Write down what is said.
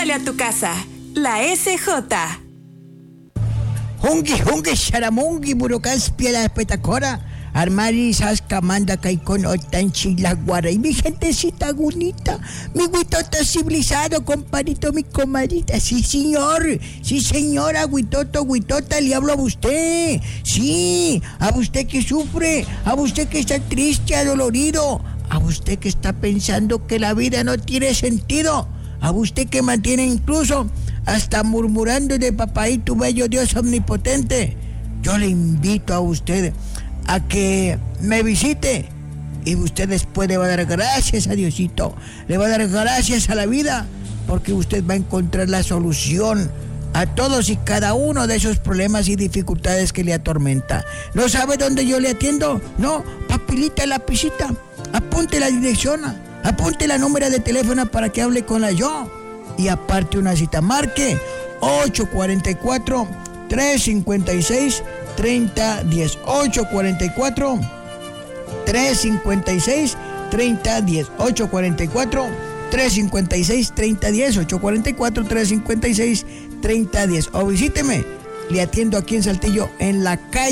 Pregúntale a tu casa. La SJ. Hungi, sharamungi, burocaspia, la petacora. Armari, sasca, manda, caicón, otanchi, la guara. Y mi gentecita bonita, mi guitoto civilizado, compadito, mi comadita. Sí, señor. Sí, señora, guitota, le hablo a usted. Sí, a usted que sufre, a usted que está triste, adolorido, a usted que está pensando que la vida no tiene sentido, a usted que mantiene incluso hasta murmurando de papaíto bello Dios omnipotente. Yo le invito a usted a que me visite y usted después le va a dar gracias a Diosito, le va a dar gracias a la vida, porque usted va a encontrar la solución a todos y cada uno de esos problemas y dificultades que le atormenta. ¿No sabe dónde yo le atiendo? No, papelita, lapicita, apunte la dirección, apunte la número de teléfono para que hable con la yo y aparte una cita. Marque 844-356-3010. 844-356-3010. 844-356-3010. 844-356-3010. O visíteme, le atiendo aquí en Saltillo, en la calle